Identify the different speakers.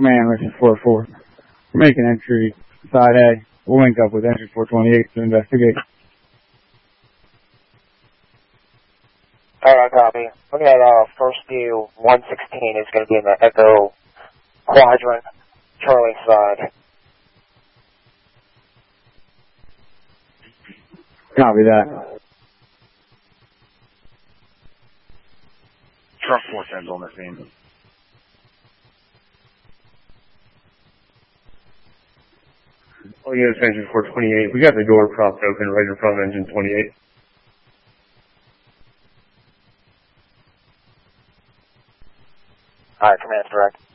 Speaker 1: Command, mission 4-4. We're making entry side A. We'll link up with entry 428 to investigate.
Speaker 2: Alright, copy. Looking at first view, 116 is going to be in the Echo Quadrant, Charlie side.
Speaker 1: Copy that.
Speaker 3: Truck 410's on the scene.
Speaker 4: All units, engine 428. We got the door propped open right in front of engine 28.
Speaker 2: Alright, command direct.